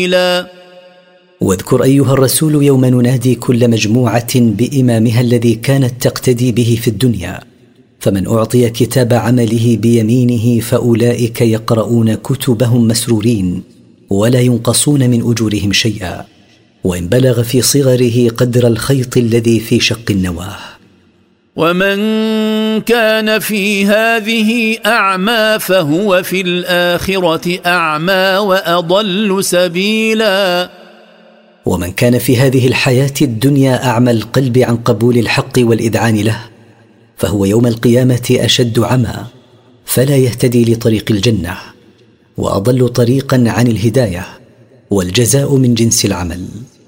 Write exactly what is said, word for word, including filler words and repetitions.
واذكر أيها الرسول يوم ننادي كل مجموعة بإمامها الذي كانت تقتدي به في الدنيا، فمن أعطي كتاب عمله بيمينه فأولئك يقرؤون كتبهم مسرورين ولا ينقصون من أجورهم شيئا، وإن بلغ في صغره قدر الخيط الذي في شق النواه. ومن كان في هذه أعمى فهو في الآخرة أعمى وأضل سبيلا. ومن كان في هذه الحياة الدنيا أعمى القلب عن قبول الحق والإذعان له فهو يوم القيامة أشد عمى، فلا يهتدي لطريق الجنة، وأضل طريقا عن الهداية، والجزاء من جنس العمل.